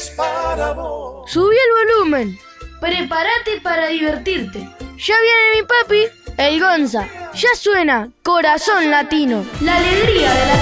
Subí el volumen. Prepárate para divertirte. Ya viene mi papi, el Gonza. Ya suena Corazón Latino. La alegría de la